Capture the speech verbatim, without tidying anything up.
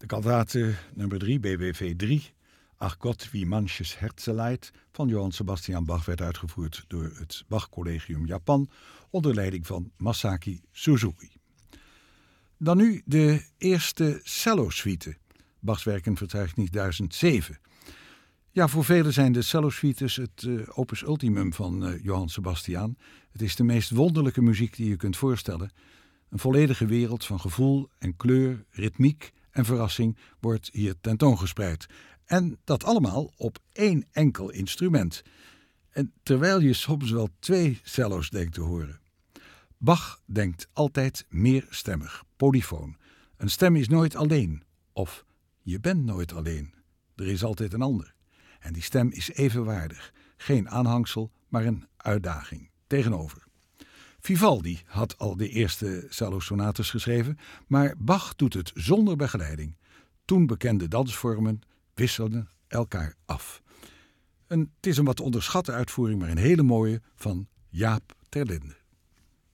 De kantate nummer drie, B W V drie, Ach Gott, wie manches Herze leidt, van Johann Sebastian Bach werd uitgevoerd door het Bach Collegium Japan onder leiding van Masaki Suzuki. Dan nu de eerste cello-suite, Bachs werken Verzeichnis duizend zeven. Ja, voor velen zijn de cello-suites het uh, opus ultimum van uh, Johann Sebastian. Het is de meest wonderlijke muziek die je kunt voorstellen. Een volledige wereld van gevoel en kleur, ritmiek en verrassing wordt hier tentoongespreid. En dat allemaal op één enkel instrument. En terwijl je soms wel twee cello's denkt te horen. Bach denkt altijd meerstemmig, polyfoon. Een stem is nooit alleen. Of je bent nooit alleen. Er is altijd een ander. En die stem is evenwaardig. Geen aanhangsel, maar een uitdaging. Tegenover. Vivaldi had al de eerste cello-sonates geschreven, maar Bach doet het zonder begeleiding. Toen bekende dansvormen wisselden elkaar af. Een, het is een wat onderschatte uitvoering, maar een hele mooie van Jaap ter Linde.